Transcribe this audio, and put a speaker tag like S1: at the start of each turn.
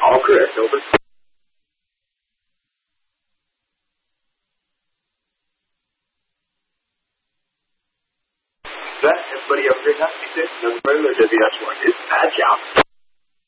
S1: All correct, over. That, everybody have a great night. Be safe. Nothing further. WS1 is bad job.